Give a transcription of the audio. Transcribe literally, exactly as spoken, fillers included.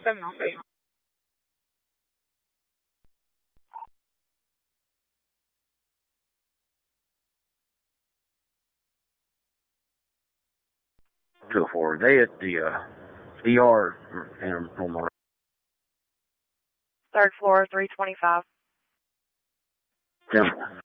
seven on eight. two oh four. They at the uh, E R in on the Third floor, three twenty-five. Temple.